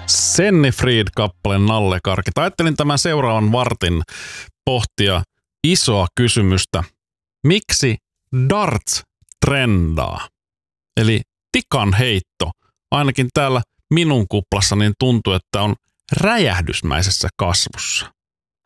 Sennifried-kappale Nallekarkit. Ajattelin tämän seuraavan vartin pohtia isoa kysymystä. Miksi darts trendaa? Eli tikan heitto, ainakin täällä minun kuplassa, niin tuntuu, että on räjähdysmäisessä kasvussa.